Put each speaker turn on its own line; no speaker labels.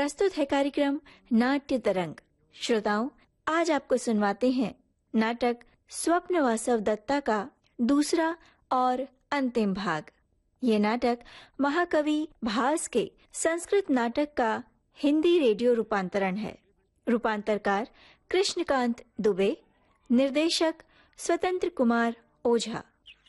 प्रस्तुत है कार्यक्रम नाट्य तरंग। श्रोताओं, आज आपको सुनवाते हैं नाटक स्वप्न वासव दत्ता का दूसरा और अंतिम भाग। ये नाटक महाकवि भास के संस्कृत नाटक का हिंदी रेडियो रूपांतरण है। रूपांतरकार कृष्णकांत दुबे, निर्देशक स्वतंत्र कुमार ओझा।